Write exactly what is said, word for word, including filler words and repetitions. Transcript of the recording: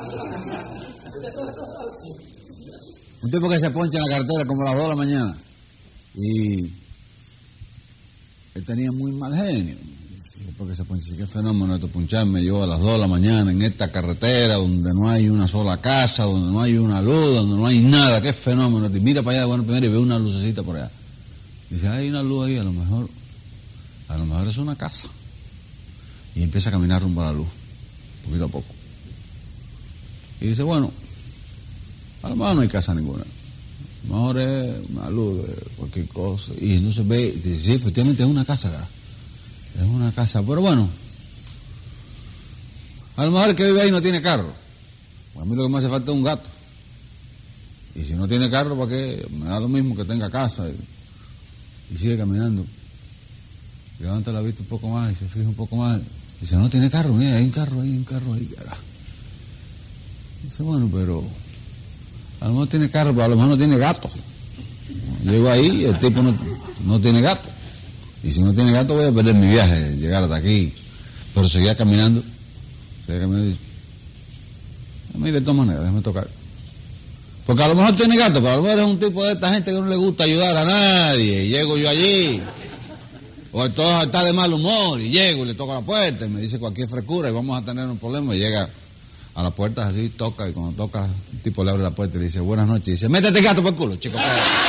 Un tipo que se poncha en la cartera como a las dos de la mañana. Y él tenía muy mal genio. Porque se poncha, qué fenómeno esto, poncharme yo a las dos de la mañana en esta carretera donde no hay una sola casa, donde no hay una luz, donde no hay nada, qué fenómeno. Y mira para allá de bueno primero y ve una lucecita por allá. Dice, hay una luz ahí, a lo mejor, a lo mejor es una casa. Y empieza a caminar rumbo a la luz, poquito a poco. Y dice, bueno, a lo mejor no hay casa ninguna. A lo mejor es una luz de cualquier cosa. Y entonces ve, y dice, sí, efectivamente es una casa acá. Es una casa, pero bueno, a lo mejor el que vive ahí no tiene carro. A mí lo que me hace falta es un gato. Y si no tiene carro, ¿para qué? Me da lo mismo que tenga casa. Y, y sigue caminando. Levanta la vista un poco más y se fija un poco más. Dice, no tiene carro, mira, hay un carro ahí, un carro ahí. Dice, bueno, pero a lo mejor tiene carro, pero a lo mejor no tiene gato. Llego ahí y el tipo no, no tiene gato. Y si no tiene gato voy a perder mi viaje, llegar hasta aquí. Pero seguía caminando. Seguía caminando y dice, mire, de todas maneras, déjame tocar. Porque a lo mejor tiene gato, pero a lo mejor es un tipo de esta gente que no le gusta ayudar a nadie. Y llego yo allí. O entonces está de mal humor y llego y le toco la puerta y me dice cualquier frescura y vamos a tener un problema. Y llega a las puertas así, toca y cuando toca, el tipo le abre la puerta y le dice, buenas noches. Y dice, métete gato por el culo, chico.